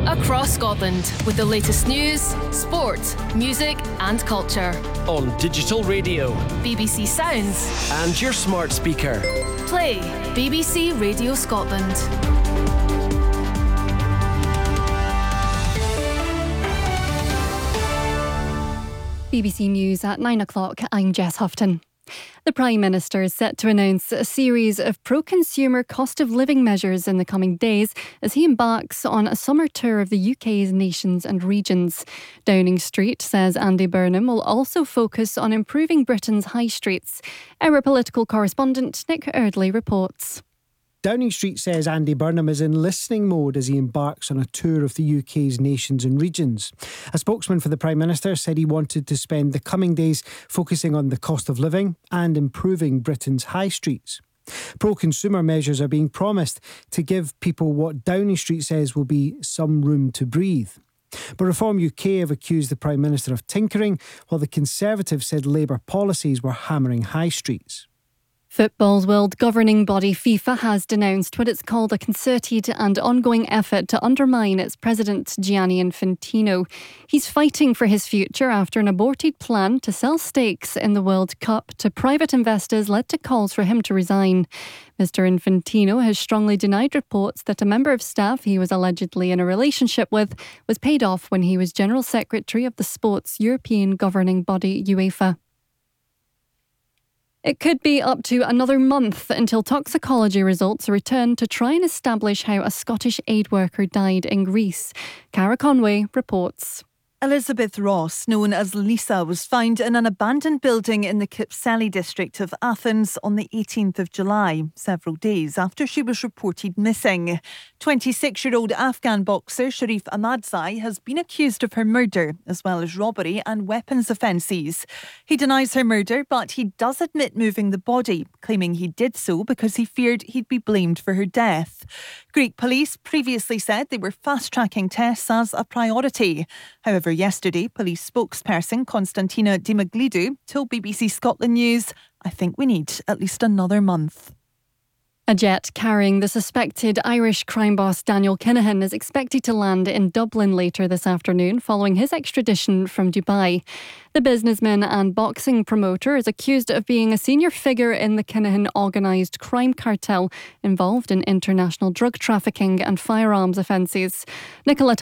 across Scotland with the latest news, sport, music and culture. On digital radio, BBC Sounds and your smart speaker. Play BBC Radio Scotland. BBC News at 9 o'clock. I'm Jess Houghton. The Prime Minister is set to announce a series of pro-consumer cost of living measures in the coming days as he embarks on a summer tour of the UK's nations and regions. Downing Street says Andy Burnham will also focus on improving Britain's high streets. Our political correspondent Nick Eardley reports. Downing Street says Andy Burnham is in listening mode as he embarks on a tour of the UK's nations and regions. A spokesman for the Prime Minister said he wanted to spend the coming days focusing on the cost of living and improving Britain's high streets. Pro-consumer measures are being promised to give people what Downing Street says will be some room to breathe. But Reform UK have accused the Prime Minister of tinkering, while the Conservatives said Labour policies were hammering high streets. Football's world governing body FIFA has denounced what it's called a concerted and ongoing effort to undermine its president Gianni Infantino. He's fighting for his future after an aborted plan to sell stakes in the World Cup to private investors led to calls for him to resign. Mr Infantino has strongly denied reports that a member of staff he was allegedly in a relationship with was paid off when he was General Secretary of the sport's European governing body UEFA. It could be up to another month until toxicology results return to try and establish how a Scottish aid worker died in Greece. Cara Conway reports. Elizabeth Ross, known as Lisa, was found in an abandoned building in the Kypseli district of Athens on the 18th of July, several days after she was reported missing. 26-year-old Afghan boxer Sharif Ahmadzai has been accused of her murder, as well as robbery and weapons offences. He denies her murder, but he does admit moving the body, claiming he did so because he feared he'd be blamed for her death. Greek police previously said they were fast-tracking tests as a priority. However, yesterday, police spokesperson Konstantina Dimiglidou told BBC Scotland News, "I think we need at least another month." A jet carrying the suspected Irish crime boss Daniel Kinahan is expected to land in Dublin later this afternoon following his extradition from Dubai. The businessman and boxing promoter is accused of being a senior figure in the Kinahan organised crime cartel involved in international drug trafficking and firearms offences. Nicola